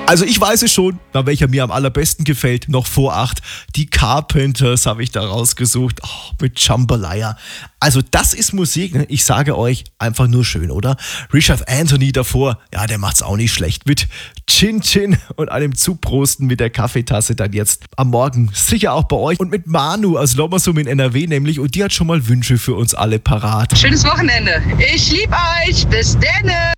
Also ich weiß es schon, na, welcher mir am allerbesten gefällt, noch vor 8. Die Carpenters habe ich da rausgesucht, mit Jambalaya. Also das ist Musik, ne? Ich sage euch, einfach nur schön, oder? Richard Anthony davor, ja, der macht's auch nicht schlecht. Mit Chin Chin und einem Zuprosten mit der Kaffeetasse dann jetzt am Morgen. Sicher auch bei euch. Und mit Manu aus Lommersum in NRW nämlich. Und die hat schon mal Wünsche für uns alle parat. Schönes Wochenende. Ich lieb euch. Bis denne.